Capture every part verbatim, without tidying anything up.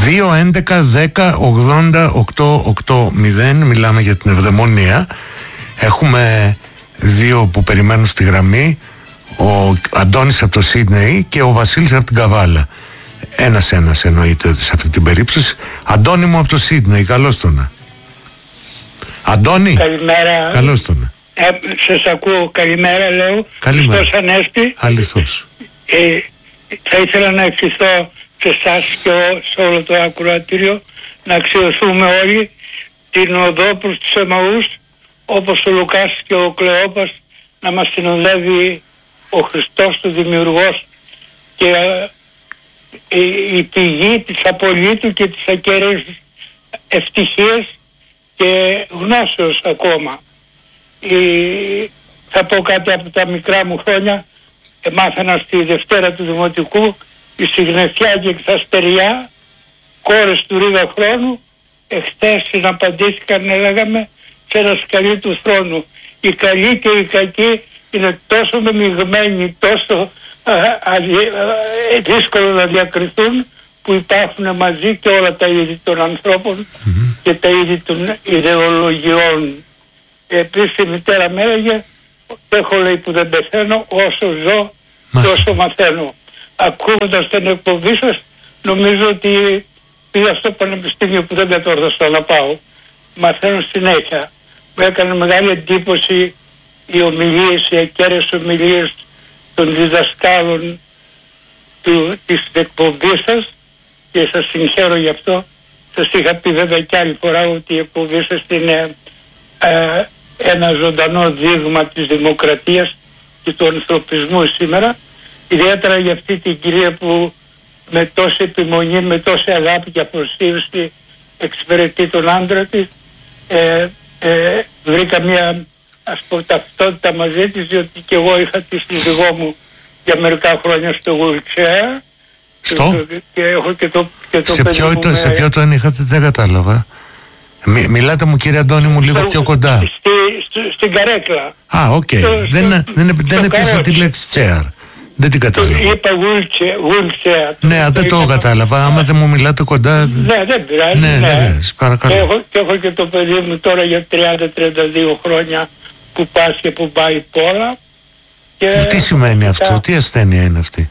δύο έντεκα δέκα ογδόντα οκτώ ογδόντα. Μιλάμε για την ευδαιμονία. Έχουμε δύο που περιμένουν στη γραμμή, ο Αντώνης από το Σίδνεϊ και ο Βασίλης από την Καβάλα. Ένας ένας εννοείται σε αυτή την περίπτωση. Αντώνη μου από το Σίδνεϊ, καλώς τον. Αντώνη, καλημέρα. καλώς τον. Ε, σας ακούω, καλημέρα λέω. Καλημέρα. Χριστός Ανέστη. Αληθώς. Ε, θα ήθελα να ευχηθώ σε εσάς και σε όλο το ακροατήριο να αξιοθούμε όλοι την οδό προς τους Εμαούς, όπως ο Λουκάς και ο Κλεόπας, να μας συνοδεύει ο Χριστός, ο Δημιουργός, και ε, η, η πηγή της απολύτου και της ακέραιης ευτυχίας και γνώσεως ακόμα. Η, θα πω κάτι από τα μικρά μου χρόνια. Μάθανα στη Δευτέρα του Δημοτικού, η Συγνεφιά και η Ξαστεριά, κόρες του Ρίγα Χρόνου, εχθές συναπαντήθηκαν, έλεγαμε, σε ένα σκαλί του θρόνου. Οι καλοί και οι κακοί είναι τόσο μεμειγμένοι, τόσο α, α, α, δύσκολο να διακριθούν, που υπάρχουν μαζί και όλα τα είδη των ανθρώπων mm-hmm. και τα είδη των ιδεολογιών. Επίσης η μητέρα με έλεγε, έχω λέει που δεν πεθαίνω, όσο ζω και όσο μαθαίνω. Ακούγοντας την εκπομπή σας, νομίζω ότι πήγα στο πανεπιστήμιο που δεν κατόρθωσα να πάω. Μαθαίνω συνέχεια. Μου έκανε μεγάλη εντύπωση οι ομιλίες, οι ακέραιες ομιλίες των διδασκάλων του, της εκπομπής σας, και σας συγχαίρω γι' αυτό. Σας είχα πει βέβαια κι άλλη φορά ότι η εκπομπή σας είναι ε, ένα ζωντανό δείγμα της δημοκρατίας και του ανθρωπισμού σήμερα, ιδιαίτερα για αυτή την κυρία που με τόση επιμονή, με τόση αγάπη και αφοσίωση εξυπηρετεί τον άντρα της. Ε, ε, βρήκα μια, ας πω, ταυτότητα μαζί της, διότι και εγώ είχα τη σύζυγό μου για μερικά χρόνια στο wheelchair. Στο? Και έχω και το, και το σε, παιδί ποιο, μου το, με... σε ποιο το είχατε, δεν κατάλαβα. Μι, μιλάτε μου κύριε Αντώνη μου λίγο στο, πιο κοντά. Στη, στη, στην καρέκλα. Α, οκ. Okay. Δεν, δεν, δεν, δεν έπιασα τη λέξη chair. Δεν την κατάλαβα. Είπα wheelchair. wheelchair ναι, δεν το κατάλαβα. Άμα δεν μου μιλάτε κοντά... Ναι, δεν πειράζει. Ναι, ναι. δεν πειράζει. Παρακαλώ. Και έχω, και έχω και το παιδί μου τώρα για τριάντα με τριάντα δύο χρόνια που πας και που πάει πολλά. Και τι σημαίνει αυτό, τα... τι ασθένεια είναι αυτή?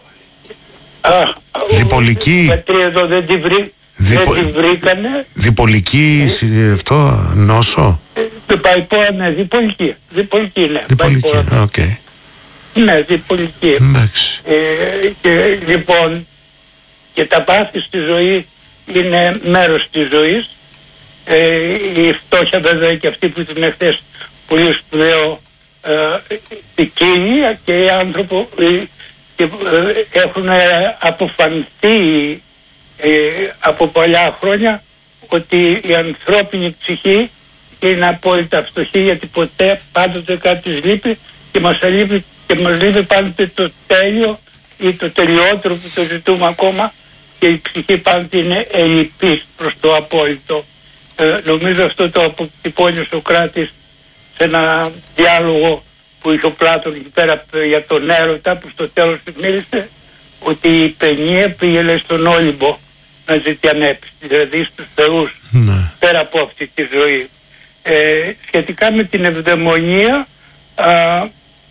Α, διπολική... Γιατί εδώ δεν τη, βρή... Διπο... δεν τη βρήκανε. Διπολική ε... αυτό νόσο? Ε, πάει πολλά, ναι, διπολική. Διπολική, ναι. Διπολική, οκ. Okay. Ναι, διπολική. Ε, και λοιπόν, και τα πάθη στη ζωή είναι μέρος της ζωής. Ε, η φτώχεια βέβαια και αυτή που την εχθές πολύ σπουδαίο ε, ποικίλια, και οι άνθρωποι ε, και, ε, έχουν αποφανθεί ε, από πολλά χρόνια ότι η ανθρώπινη ψυχή είναι απόλυτα φτωχή, γιατί ποτέ πάντοτε κάτι της λείπει και μας λείπει, και μας λείπει πάντοτε το τέλειο ή το τελειότερο που το ζητούμε ακόμα, και η ψυχή πάντοτε είναι ελλειπής προς το απόλυτο. Ε, νομίζω αυτό το αποτυπώνει ο Σωκράτης σε ένα διάλογο που είχε ο Πλάτων εκεί πέρα για τον έρωτα, που στο τέλος μίλησε ότι η παινία πήγε στον Όλυμπο να ζητεί ανέπιστη, δηλαδή στους θεούς, ναι. πέρα από αυτή τη ζωή. Ε, σχετικά με την ευδαιμονία, α, α,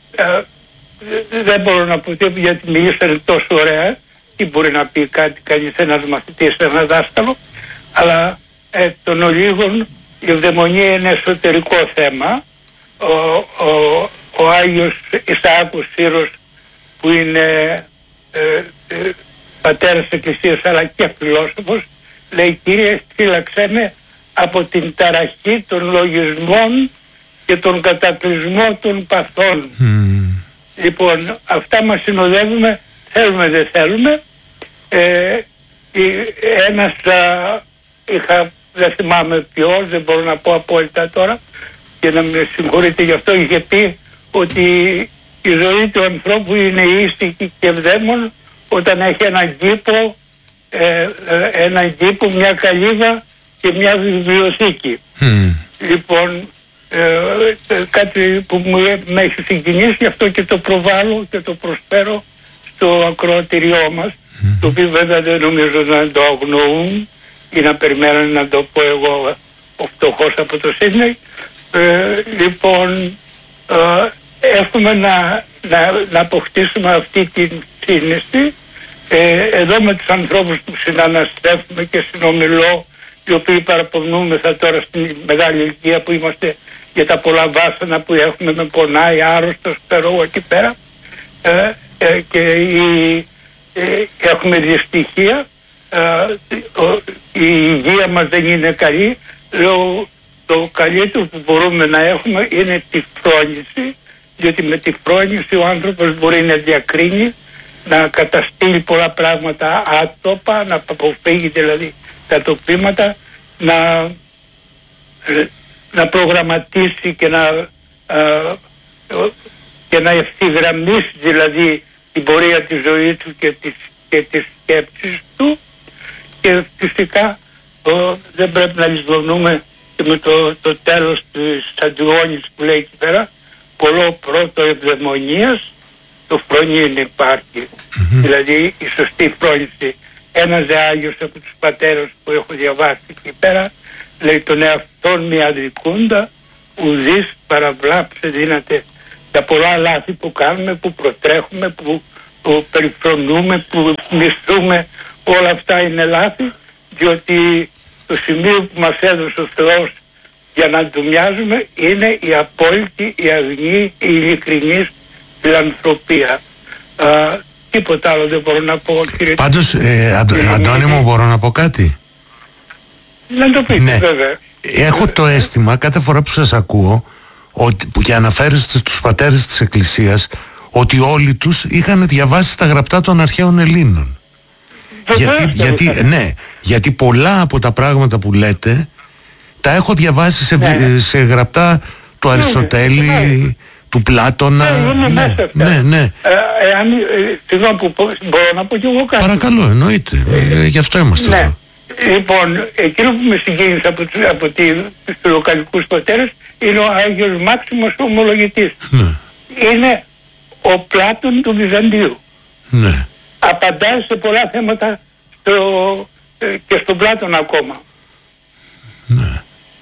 δεν μπορώ να πω τίποτα, γιατί μιλήσανε τόσο ωραία, τι μπορεί να πει κάτι κανείς, ένας μαθητής, ένα δάσκαλο, αλλά ε, των ολίγων η ευδαιμονία είναι εσωτερικό θέμα. Ο, ο, ο Άγιος Ισαάκος Σύρος, που είναι ε, ε, πατέρας Εκκλησίας αλλά και φιλόσοφος, λέει, Κύριε, φύλαξέ με από την ταραχή των λογισμών και τον κατακλυσμό των παθών. Mm. Λοιπόν, αυτά μας συνοδεύουμε, θέλουμε δεν θέλουμε. Ε, ένας α, είχα, δεν θυμάμαι ποιος, δεν μπορώ να πω απόλυτα τώρα και να με συγχωρείτε γι' αυτό, είχε πει ότι η ζωή του ανθρώπου είναι ήσυχη και ευδαίμον όταν έχει έναν κήπο, ε, έναν κήπο, μια καλύβα και μια βιβλιοθήκη. Mm. Λοιπόν, ε, κάτι που μου με έχει συγκινήσει, γι' αυτό και το προβάλλω και το προσφέρω στο ακροατηριό μας. mm. το οποίο βέβαια δεν νομίζω να το αγνοούν ή να περιμένουν να το πω εγώ ο φτωχός από το Σίδνεϊ. Ε, λοιπόν, ε, έχουμε να, να, να αποκτήσουμε αυτή την σύναισθηση. Ε, εδώ με τους ανθρώπους που συναναστρέφουμε και συνομιλώ, οι οποίοι παραπονούμεθα τώρα στην μεγάλη ηλικία που είμαστε για τα πολλά βάσανα που έχουμε, με πονάει, άρρωστος, ξέρω εκεί πέρα, ε, ε, και η, ε, έχουμε δυστυχία, ε, η υγεία μας δεν είναι καλή. Λέω, το καλύτερο που μπορούμε να έχουμε είναι τη φρόνηση, διότι με τη φρόνηση ο άνθρωπος μπορεί να διακρίνει, να καταστήλει πολλά πράγματα άτοπα, να αποφύγει δηλαδή τα τοπήματα, να, να προγραμματίσει και να, α, και να ευθυγραμμίσει δηλαδή την πορεία της ζωής του και της, και της σκέψης του, και φυσικά ο, δεν πρέπει να λησμονούμε και με το, το τέλος της Αντιγόνης που λέει εκεί πέρα, πολλό πρώτο ευδαιμονίας, το φρονίν υπάρχει. Mm-hmm. Δηλαδή η σωστή φρόνηση. Ένας δε Άγιος από τους πατέρες που έχω διαβάσει εκεί πέρα λέει, τον εαυτόν μη αδικούντα ουδείς παραβλάψε δύναται. Τα πολλά λάθη που κάνουμε, που προτρέχουμε, που, που περιφρονούμε, που μισθούμε, όλα αυτά είναι λάθη, διότι το σημείο που μας έδωσε ο Θεός για να του μοιάζουμε είναι η απόλυτη, η αγνή, η ειλικρινής φιλανθρωπία. Α, τίποτα άλλο δεν μπορώ να πω, κύριε. Πάντως, ε, Αντ, ε, Αντώνη μου, μπορώ να πω κάτι? Να το πείτε, ναι. Βέβαια. Έχω το αίσθημα κάθε φορά που σας ακούω, ότι, που και αναφέρεστε στους πατέρες της Εκκλησίας, ότι όλοι τους είχαν διαβάσει τα γραπτά των αρχαίων Ελλήνων. Γιατί, γιατί, ναι, γιατί πολλά από τα πράγματα που λέτε τα έχω διαβάσει σε, ναι. σε γραπτά του ναι, Αριστοτέλη, ναι. του Πλάτωνα. Ναι, ναι, ναι, ναι, ναι. Ε, εάν, ε, συγγνώμη που μπορώ να πω κι εγώ κάτι. Παρακαλώ, εννοείται. Ε, ε, γι' αυτό είμαστε ναι. εδώ. Λοιπόν, εκείνο που με συγκίνησε από, από τους λοκαλικούς πατέρες είναι ο Άγιος Μάξιμος ο Ομολογητής. Ναι. Είναι ο Πλάτων του Βυζαντίου. Ναι. Απαντάει σε πολλά θέματα στο, ε, και στον Πλάτων ακόμα. Ναι.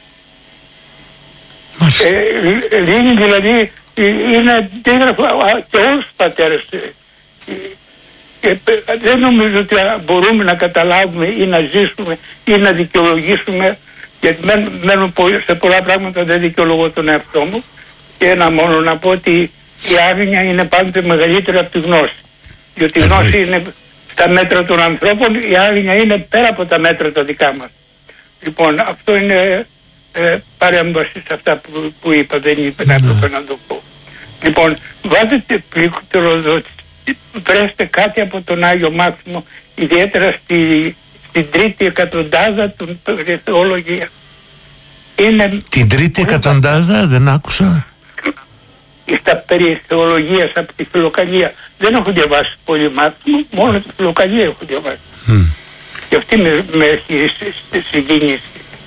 Ε, δίνει δηλαδή, είναι αντίγραφο και όλους τους πατέρες. Και δεν νομίζω ότι μπορούμε να καταλάβουμε ή να ζήσουμε ή να δικαιολογήσουμε, γιατί μένω σε πολλά πράγματα δεν δικαιολογώ τον εαυτό μου, και ένα μόνο να πω ότι η άγνοια είναι πάντοτε μεγαλύτερη από τη γνώση. Διότι η γνώση είναι στα μέτρα των ανθρώπων, η άγνοια είναι πέρα από τα μέτρα τα δικά μας. Λοιπόν, αυτό είναι ε, παρέμβαση σε αυτά που, που είπα, δεν είπε, έπρεπε να το πω. Λοιπόν, βάζετε πληκτροδότηση, βρέστε κάτι από τον Άγιο Μάξιμο, ιδιαίτερα στη, στην τρίτη εκατοντάδα του Θεολογία. Είναι την τρίτη εκατοντάδα δεν άκουσα. Στα περί θεολογίας από τη Φιλοκαλία. Δεν έχω διαβάσει πολύ Μάξιμο, μόνο τη Φιλοκαλία έχω διαβάσει. Mm. Και αυτή με, με έχει συγκίνηση.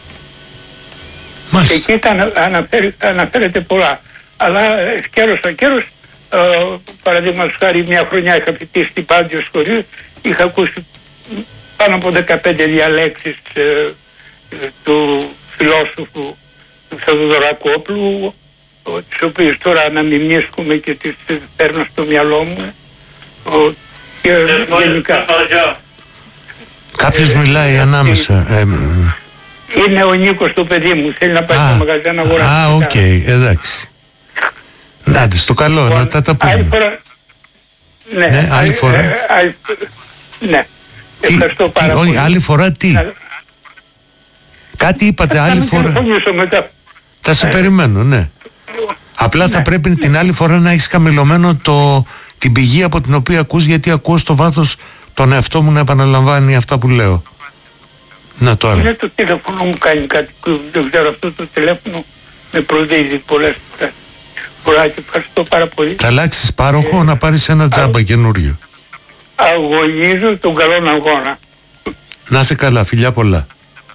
Και εκεί τα αναφέρει, αναφέρεται πολλά. Αλλά καιρός a καιρός, ε, παραδείγματος χάρη μια χρονιά είχα φοιτήσει στην Πάντιο σχολείο, είχα ακούσει πάνω από δεκαπέντε διαλέξεις ε, ε, του φιλόσοφου του Θεοδωρακόπουλου, τις οποίες τώρα αναμιμνίσκουμε και τις παίρνω στο μυαλό μου. Ο, και γενικά. Κάποιος ε, μιλάει ε, ανάμεσα. Ε, είναι ο Νίκος το παιδί μου, θέλει να πάει α, στο μαγαζί να αγοράσει. Α, οκ, okay, εντάξει. Νάτε, στο καλό, λοιπόν, να τα τα πούμε. Άλλη φορά. Ναι, ναι, άλλη φορά. Ε, άλλη, ναι, τι, ευχαριστώ πάρα τι, πολύ. Άλλη φορά τι. Να, κάτι είπατε άλλη φορά. Μετά. Θα σε ε, περιμένω, ναι. Απλά ναι. θα πρέπει την άλλη φορά να έχεις χαμηλωμένο το, την πηγή από την οποία ακούς, γιατί ακούω στο βάθος τον εαυτό μου να επαναλαμβάνει αυτά που λέω. Να τώρα. Είναι το τηλέφωνο μου κάνει κάτι, δεν ξέρω, αυτό το τηλέφωνο με προδίδει πολλές φορές. Πολλά και ευχαριστώ πάρα πολύ. Θα αλλάξεις πάροχο, ε, να πάρεις ένα τζάμπα α, καινούριο. Αγωνίζω τον καλό αγώνα. Να είσαι καλά, φιλιά πολλά.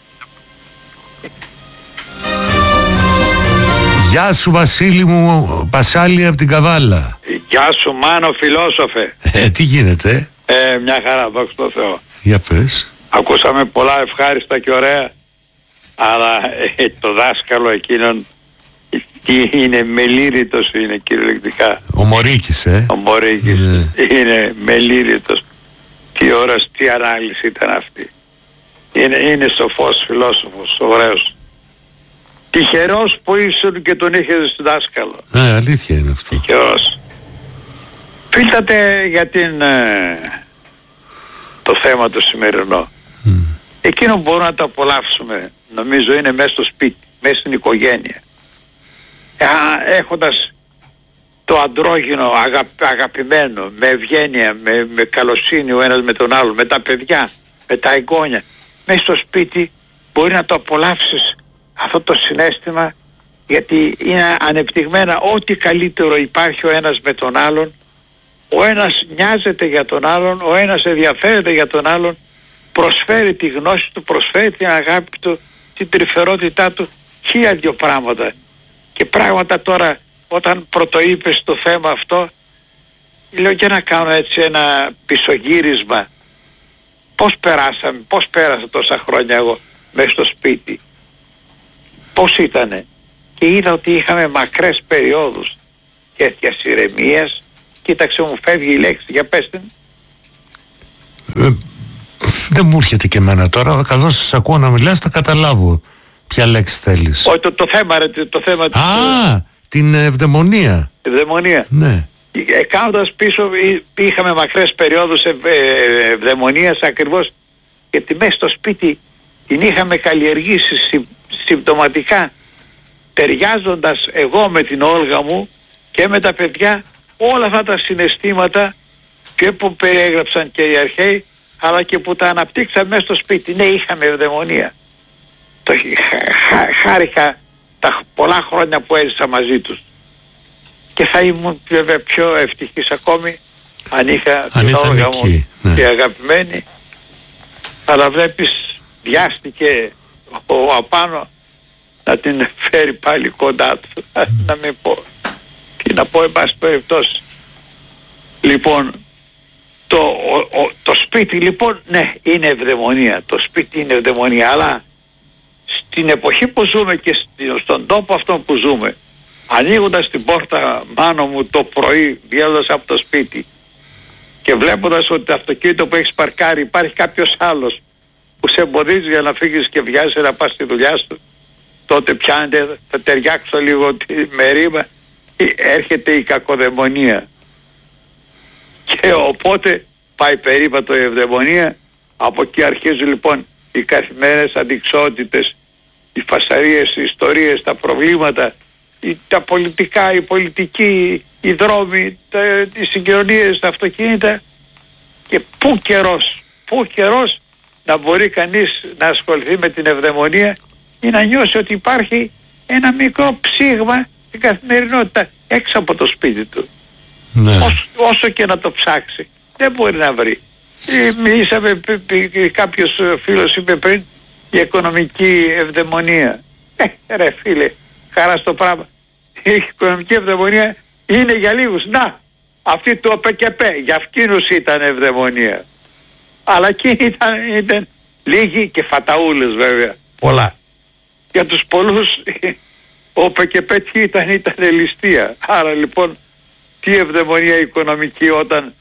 Γεια σου Βασίλη μου, Πασάλη από την Καβάλα. Γεια σου Μάνο φιλόσοφε. Ε, τι γίνεται? Ε, μια χαρά, δόξα τω Θεώ. Για πες. Ακούσαμε πολλά ευχάριστα και ωραία, αλλά ε, το δάσκαλο εκείνον τι είναι, μελήρητος είναι κυριολεκτικά. Ο Μωρίκης, ε. Ο Μωρίκης ναι. Είναι μελήρητος. Τι ώρας, τι ανάλυση ήταν αυτή. Είναι, είναι σοφός φιλόσοφος, ωραίος. Τυχερός που ήσουν και τον είχες δάσκαλο. Ναι, αλήθεια είναι αυτό. Τυχερός. Φίλτατε για την, ε, το θέμα το σημερινό. Mm. Εκείνο που μπορούμε να το απολαύσουμε, νομίζω, είναι μέσα στο σπίτι, μέσα στην οικογένεια. Ε, έχοντας το αντρόγυνο αγα, αγαπημένο, με ευγένεια, με, με καλοσύνη ο ένας με τον άλλο, με τα παιδιά, με τα εγγόνια, μέσα στο σπίτι μπορεί να το απολαύσεις αυτό το συναίσθημα, γιατί είναι ανεπτυγμένα ό,τι καλύτερο υπάρχει ο ένας με τον άλλον. Ο ένας νοιάζεται για τον άλλον, ο ένας ενδιαφέρεται για τον άλλον, προσφέρει τη γνώση του, προσφέρει την αγάπη του, την τρυφερότητά του, χίλια δυο πράγματα. Και πράγματα τώρα, όταν πρωτοείπες το θέμα αυτό, λέω και να κάνω έτσι ένα πισωγύρισμα. Πώς περάσαμε, πώς πέρασα τόσα χρόνια εγώ μέσα στο σπίτι. Πώς ήτανε. Και είδα ότι είχαμε μακρές περιόδους τέτοιας ηρεμίας. Κοίταξε, μου φεύγει η λέξη, για πες την. Ε, δεν μου έρχεται και εμένα τώρα, καθώς σας ακούω να μιλάς θα καταλάβω ποια λέξη θέλεις. Όχι, το, το θέμα, ρε, το θέμα. Α, της, την ευδαιμονία. Ευδαιμονία. Ναι. Ε, κάνοντας πίσω, είχαμε μακρές περιόδους ευ, ε, ευδαιμονίας ακριβώς, γιατί μέσα στο σπίτι την είχαμε καλλιεργήσει συμ, συμπτωματικά, ταιριάζοντας εγώ με την Όλγα μου και με τα παιδιά, όλα αυτά τα συναισθήματα και που περιέγραψαν και οι αρχαίοι, αλλά και που τα αναπτύξαμε μέσα στο σπίτι. Ναι, είχαμε ευδαιμονία. Το χά, χάρηκα τα πολλά χρόνια που έζησα μαζί τους. Και θα ήμουν βέβαια πιο ευτυχής ακόμη αν είχα αν την Όλγα μου, ναι. και αγαπημένη. Αλλά βλέπεις, βιάστηκε ο απάνω να την φέρει πάλι κοντά του. Να μην πω. Τι να πω, εν πάση περιπτώσει. Λοιπόν, το, ο, ο, το σπίτι λοιπόν, ναι, είναι ευδαιμονία. Το σπίτι είναι ευδαιμονία, αλλά στην εποχή που ζούμε και στον τόπο αυτό που ζούμε, ανοίγοντας την πόρτα, μάνο μου, το πρωί, βγαίνοντας από το σπίτι και βλέποντας ότι το αυτοκίνητο που έχεις παρκάρει υπάρχει κάποιος άλλος που σε εμποδίζει για να φύγεις και βιάζεσαι να πας στη δουλειά σου, τότε πιάνετε, θα ταιριάξω λίγο με ρήμα, έρχεται η κακοδαιμονία. Και οπότε πάει περίπατο η ευδαιμονία. Από εκεί αρχίζουν λοιπόν οι καθημερινές αντιξότητες, οι φασαρίες, οι ιστορίες, τα προβλήματα, οι, τα πολιτικά, οι πολιτικοί, οι δρόμοι, τα, οι συγκοινωνίες, τα αυτοκίνητα. Και πού καιρός, πού καιρός να μπορεί κανείς να ασχοληθεί με την ευδαιμονία ή να νιώσει ότι υπάρχει ένα μικρό ψήγμα στην καθημερινότητα έξω από το σπίτι του. Ναι. Όσο, όσο και να το ψάξει δεν μπορεί να βρει. Μιλήσαμε, κάποιος φίλος είπε πριν, η οικονομική ευδαιμονία. Ε, ρε φίλε, χαρά στο πράγμα. Η οικονομική ευδαιμονία είναι για λίγους. Να, αυτή του ΟΠΕΚΕΠΕ, για αυτήνους ήταν ευδαιμονία. Αλλά εκεί ήταν, ήταν λίγοι και φαταούλες βέβαια, πολλά. Για τους πολλούς ο ΟΠΕΚΕΠΕ τι ήταν, ήταν ληστεία. Άρα λοιπόν τι ευδαιμονία οικονομική όταν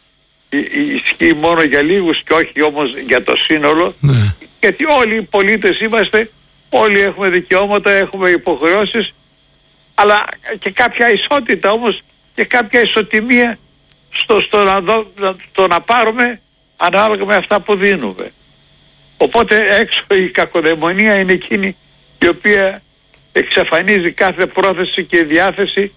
ισχύει μόνο για λίγους και όχι όμως για το σύνολο. Ναι. Γιατί όλοι οι πολίτες είμαστε, όλοι έχουμε δικαιώματα, έχουμε υποχρεώσεις, αλλά και κάποια ισότητα όμως και κάποια ισοτιμία στο, στο, να, δω, στο να πάρουμε ανάλογα με αυτά που δίνουμε. Οπότε έξω η κακοδαιμονία είναι εκείνη η οποία εξαφανίζει κάθε πρόθεση και διάθεση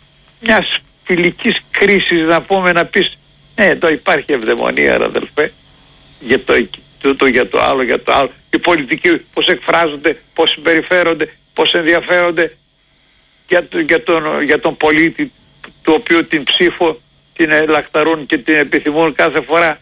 μιας φιλικής κρίσης, να πούμε, να πεις ναι, εδώ υπάρχει ευδαιμονία, αδελφέ, για το, το, το, για το άλλο, για το άλλο. Οι πολιτικοί πώς εκφράζονται, πώς συμπεριφέρονται, πώς ενδιαφέρονται για, το, για, τον, για τον πολίτη, του οποίου την ψήφο την ελακταρούν και την επιθυμούν κάθε φορά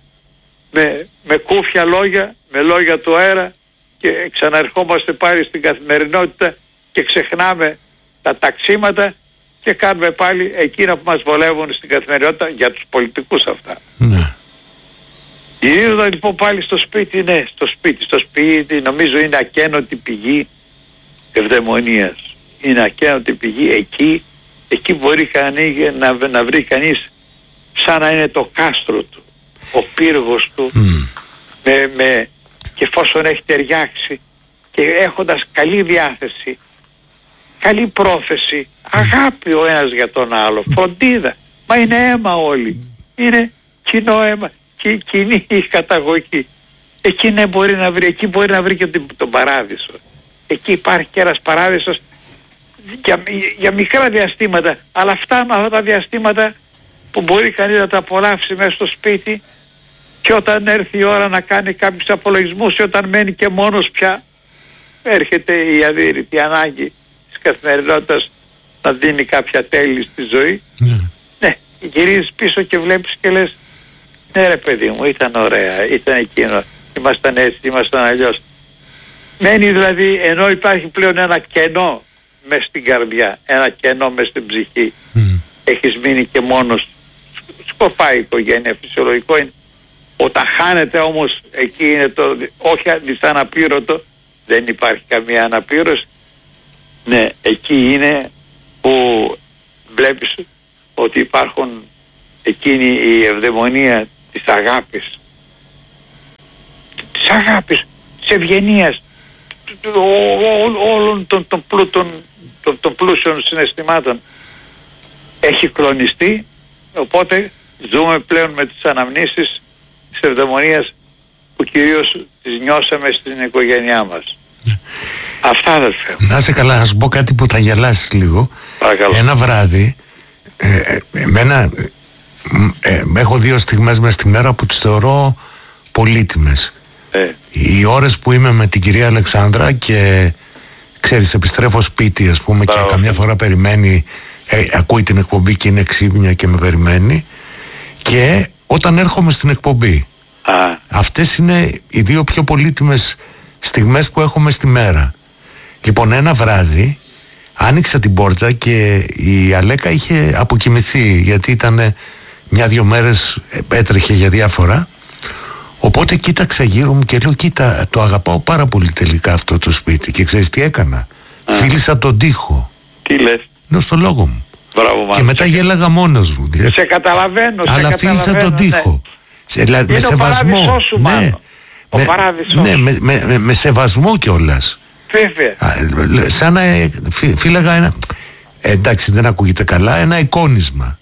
με, με κούφια λόγια, με λόγια του αέρα, και ξαναρχόμαστε πάλι στην καθημερινότητα και ξεχνάμε τα ταξίματα και κάνουμε πάλι εκείνα που μας βολεύουν στην καθημερινότητα, για τους πολιτικούς αυτά. Ναι. Γυρίζοντα λοιπόν πάλι στο σπίτι, ναι, στο σπίτι, στο σπίτι νομίζω είναι ακένωτη πηγή ευδαιμονίας. Είναι ακένωτη πηγή, εκεί, εκεί μπορεί κανείς, να, να βρει κανείς σαν να είναι το κάστρο του, ο πύργος του, mm. με, με, και εφόσον έχει ταιριάξει και έχοντας καλή διάθεση, καλή πρόθεση, αγάπη ο ένας για τον άλλο, φροντίδα, μα είναι αίμα όλοι, είναι κοινό αίμα, και κοινή η καταγωγή. Εκεί ναι, μπορεί να βρει, εκεί μπορεί να βρει και τον, τον παράδεισο. Εκεί υπάρχει και ένας παράδεισος για, για μικρά διαστήματα, αλλά φτάνουν αυτά τα διαστήματα που μπορεί κανείς να τα απολαύσει μέσα στο σπίτι, και όταν έρθει η ώρα να κάνει κάποιους απολογισμούς, και όταν μένει και μόνος πια, έρχεται η αδύρυτη ανάγκη της καθημερινότητας να δίνει κάποια τέλη στη ζωή. Yeah. Ναι, γυρίζεις πίσω και βλέπεις και λες, ναι ρε παιδί μου, ήταν ωραία, ήταν εκείνο, ήμασταν έτσι, ήμασταν αλλιώς. Μένει δηλαδή, ενώ υπάρχει πλέον ένα κενό μες στην καρδιά, ένα κενό μες στην ψυχή, mm. έχεις μείνει και μόνος, σκοφάει η οικογένεια, φυσιολογικό είναι. Όταν χάνεται όμως, εκεί είναι το, όχι δυσαναπλήρωτο, δεν υπάρχει καμία αναπλήρωση. Ναι, εκεί είναι που βλέπεις ότι υπάρχουν εκείνη η ευδαιμονία της αγάπης, της αγάπης, της ευγενίας, όλων των, των, πλούτων, των, των πλούσιων συναισθημάτων έχει κλονιστεί. Οπότε ζούμε πλέον με τις αναμνήσεις της ευδαιμονίας που κυρίως τις νιώσαμε στην οικογένειά μας. Yeah. Αυτά αδελφέ. Να είσαι καλά, να σου πω κάτι που θα γελάσεις λίγο. Παρακαλώ. Ένα βράδυ ε, εμένα ε, ε, έχω δύο στιγμές μες στη μέρα που τις θεωρώ πολύτιμες. Ε. Οι ώρες που είμαι με την κυρία Αλεξάνδρα και ξέρεις, επιστρέφω σπίτι ας πούμε, Μπράβο. Και καμιά φορά περιμένει, ε, ακούει την εκπομπή και είναι ξύπνια και με περιμένει, και όταν έρχομαι στην εκπομπή. Α. Αυτές είναι οι δύο πιο πολύτιμες στιγμές που έχουμε στη μέρα. Λοιπόν, ένα βράδυ άνοιξα την πόρτα και η Αλέκα είχε αποκοιμηθεί, γιατί ήταν μια-δυο μέρες έτρεχε για διάφορα. Οπότε κοίταξα γύρω μου και λέω, κοίτα, το αγαπάω πάρα πολύ τελικά αυτό το σπίτι. Και ξέρεις τι έκανα? Α. Φίλησα τον τοίχο. Τι λες? Ναι, στο λόγο μου. Μπράβο, και μετά γέλαγα μόνος μου. Σε καταλαβαίνω, αλλά σε φίλησα τον τοίχο. Ναι. Σε, δηλαδή, είναι με σεβασμό. Σου, ναι. Ο με, παράδεισος. Ναι, με, με, με, με σεβασμό κιόλας. Βέβαια. Σαν να φύ, φύλαγα ένα, ε, εντάξει δεν ακούγεται καλά, ένα εικόνισμα.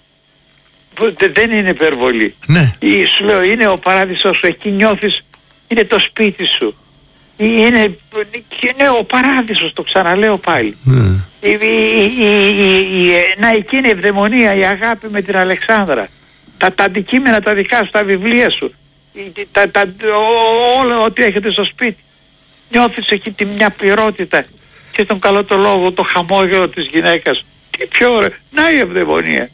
Δεν είναι υπερβολή. Ναι. Ή, σου λέω, είναι ο παράδεισος σου, εκεί νιώθεις, είναι το σπίτι σου. Είναι, είναι ο παράδεισος, το ξαναλέω πάλι. Ναι. Η, η, η, η, η, να εκείνη η ευδαιμονία, η αγάπη με την Αλεξάνδρα, τα, τα αντικείμενα τα δικά σου, τα βιβλία σου, τα, τα, όλα ό,τι έχετε στο σπίτι, νιώθεις εκεί τη μια πληρότητα και τον καλό το λόγο, το χαμόγελο της γυναίκας. Τι πιο ωραίο, να η ευδαιμονία.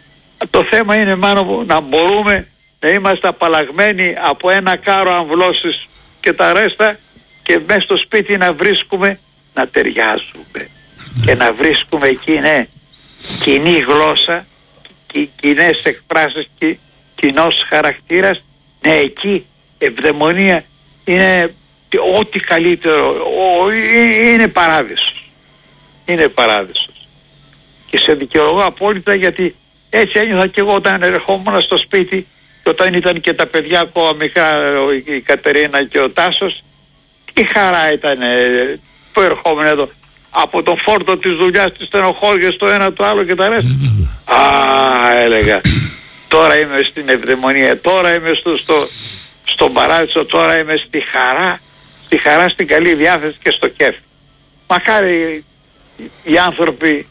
Το θέμα είναι μάλλον να μπορούμε να είμαστε απαλλαγμένοι από ένα κάρο αμβλώσεις και τα ρέστα, και μέσα στο σπίτι να βρίσκουμε, να ταιριάζουμε και να βρίσκουμε εκεί, ναι, κοινή γλώσσα, κι, κοινές εκφράσεις, κι, κοινός χαρακτήρας. Ναι, εκεί ευδαιμονία είναι ό,τι καλύτερο, ο, είναι παράδεισος. Είναι παράδεισος. Και σε δικαιολογώ απόλυτα, γιατί έτσι ένιωθα και εγώ όταν ερχόμουν στο σπίτι, και όταν ήταν και τα παιδιά ακόμα μικρά, η Κατερίνα και ο Τάσος, τι χαρά ήταν που ερχόμουν εδώ. Από τον φόρτο της δουλειάς, τις στενοχώριες, το ένα το άλλο και τα ρέστα. Α, έλεγα, τώρα είμαι στην ευδαιμονία, τώρα είμαι στο, στο, στον παράδεισο, τώρα είμαι στη χαρά, στη χαρά, στην καλή διάθεση και στο κέφι. Μακάρι οι άνθρωποι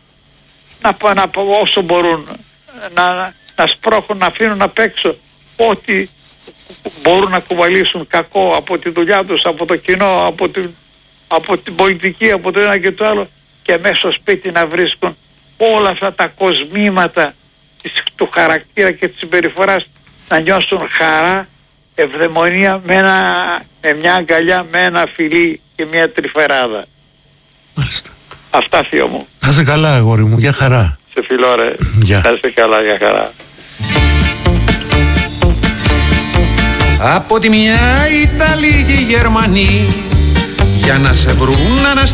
να, να, όσο μπορούν να, να σπρώχουν, να αφήνουν απ' έξω ό,τι μπορούν να κουβαλήσουν κακό από τη δουλειά τους, από το κοινό, από την, από την πολιτική, από το ένα και το άλλο, και μέσα στο σπίτι να βρίσκουν όλα αυτά τα κοσμήματα της, του χαρακτήρα και της συμπεριφοράς, να νιώσουν χαρά, ευδαιμονία με, ένα, με μια αγκαλιά, με ένα φιλί και μια τρυφεράδα. Μάλιστα. Αυτά, θείο μου. Να είσαι καλά, αγόρι μου, για χαρά. Σε φιλώ ρε. Να είσαι καλά, για χαρά. Από τη μια Ιταλοί και οι Γερμανοί για να σε βρουν να